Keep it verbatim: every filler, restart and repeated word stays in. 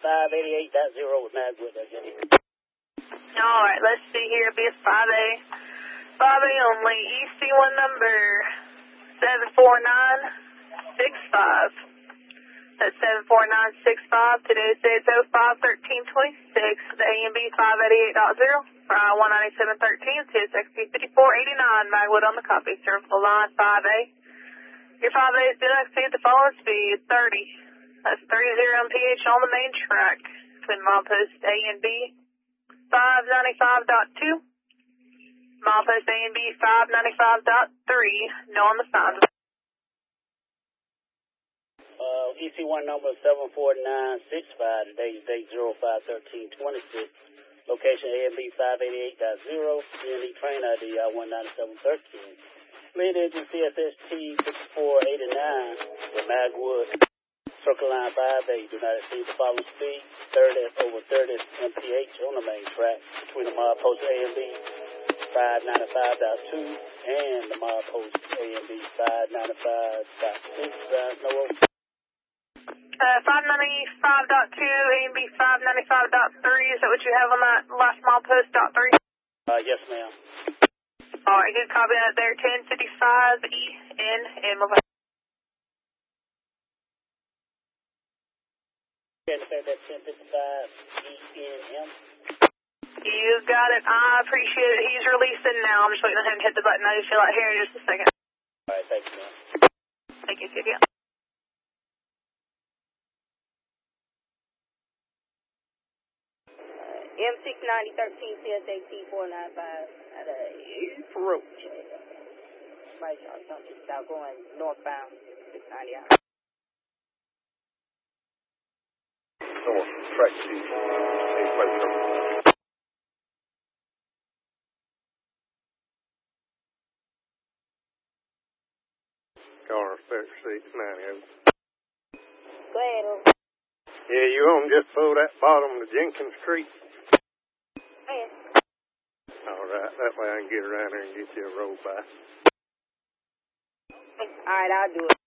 five eighty-eight point zero with Magwood. All right, let's see here. Be a five A. five A only. E C one number seven four nine six five. That's seven four nine six five. Today's date's oh five thirteen twenty-six. The A M B five eighty-eight point zero. Fry one ninety-seven thirteen. C S X P fifty-four eighty-nine. Magwood on the copy. Serviceable line five A. Your five A is due to exceed the following speed thirty. That's thirty M P H on the main track. Between milepost A and B. five ninety-five point two. Milepost A and B five ninety-five point three. No on the sign. Uh, E C one number seven four nine six five. Today's date zero five thirteen twenty-six. Location A and B five eighty-eight point zero. C N E train I D I one ninety-seven thirteen. Lead engine C S S T fifty-four eighty-nine with Magwood. Circle line five A. Do not exceed the following speed thirty over thirty M P H on the main track between the milepost A and B five ninety-five point two and the milepost A and B five ninety-five point six. Uh, no over. Uh, five ninety-five point two, A and B five ninety-five point three. Is that what you have on that last milepost, dot three? Uh, yes, ma'am. All right, good copy that there. ten fifty-five E N M. Can you say that ten fifty-five E N M? You got it. I appreciate it. He's releasing now. I'm just waiting on him to hit the button. I just feel like here in just a second. All right, thank you, ma'am. Thank you, Cynthia. M six ninety thirteen C S A T four ninety-five at a approach. Right, y'all, something about going northbound six ninety out. North, track C, eight plate number. Car thirty-six ninety. Go ahead, over. Yeah, you on just below that bottom of Jenkins Creek? Yeah. All right, that way I can get around there and get you a roll by. All right, I'll do it.